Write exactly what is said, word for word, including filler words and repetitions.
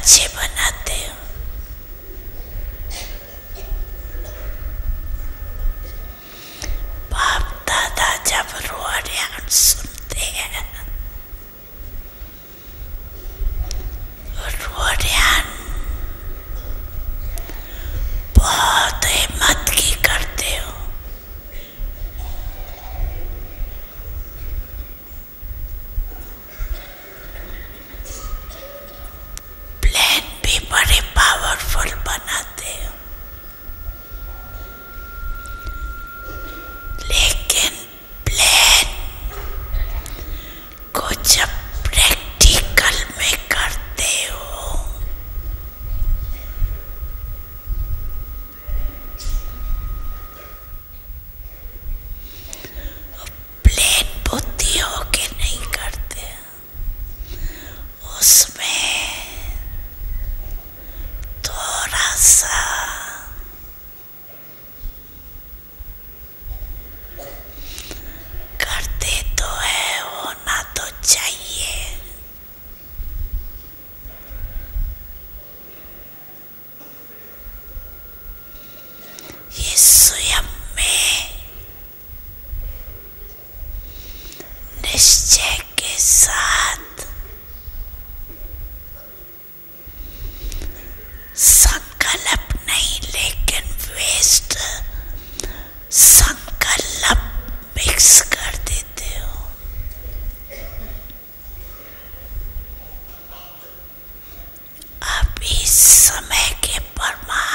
अच्छे बनाते हो। बाप दादा जब रोडियान सुनते हैं, रोडियान बहुत हिम्मत की करते हो। प्लान भी बड़े पावरफुल बनाते हो, लेकिन प्लान को जब प्रैक्टिकल में करते हो प्लान बुद्धि होके नहीं करते, उसमें थोड़ा सा करते तो है, होना तो चाहिए। ये स्वयं में निश्चय